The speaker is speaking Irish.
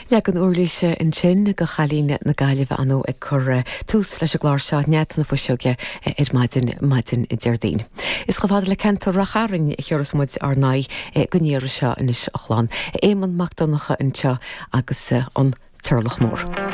Le an uirlíise in sin go chalíne na gaiileh anó ag chur tús leis a gláir seo net na foiisiúge maidin I Deirdín. Is go bhfad le centa racharing cheoras muid ar naid goníir seo inis a chláán. Éman Macdonacha anseo agus an Turlach mór.